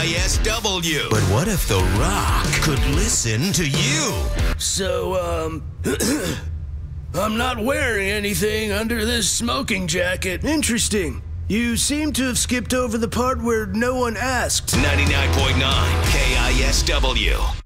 KISW. But what if The Rock could listen to you? So, I'm not wearing anything under this smoking jacket. Interesting. You seem to have skipped over the part where no one asked. 99.9 KISW.